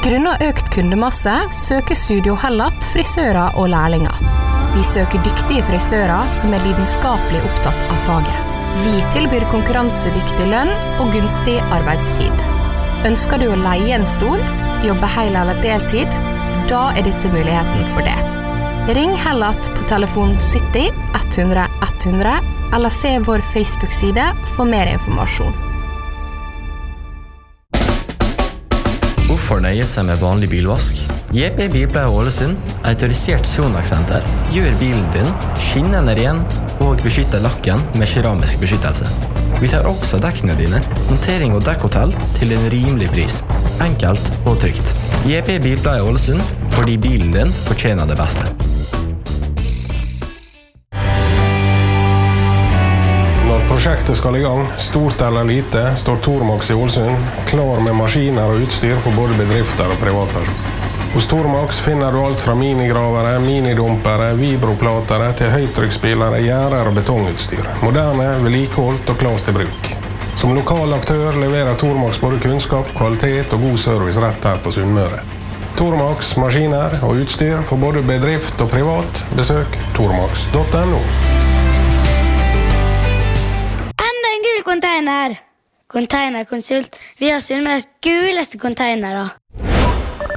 Grunnet økt kundemasse søker Studio Hellat frisører og lærlinger. Vi søker dyktige frisører som lidenskapelig opptatt av faget. Vi tilbyr konkurransedyktig lønn og gunstig arbeidstid. Ønsker du å leie en stol, jobbe hel eller deltid, da dette muligheten for det. Ring Hellat på telefon 70 100 100 eller se vår Facebook-side for mer informasjon. Hvorfor nøye seg med vanlig bilvask? JP Bilpleie Ålesund, autorisert Sonax-senter, gjør bilen din skinnende ren og beskytter lakken med keramisk beskyttelse. Vi tar også dekkene dine, montering og dekkhotell til en rimelig pris. Enkelt og trygt. JP Bilpleie Ålesund, fordi bilen din fortjener det beste. Prosjektet skal i gang, stort eller lite, står Tormax i Ålesund, klar med maskiner og utstyr for både bedrifter og privatpersoner. Hos Tormax finner du alt fra minigravere, minidumpere, vibroplatere til høytrykksspillere, gjerder og betongutstyr. Moderne, vedlikeholdt og klart til bruk. Som lokal aktør leverer Tormax både kunnskap, kvalitet og god service rett her på Sunnmøre. Tormax, maskiner og utstyr for både bedrift og privat. Besøk tormax.no. Container. Containerkonsult. Vi har Sunnmøres guleste containere.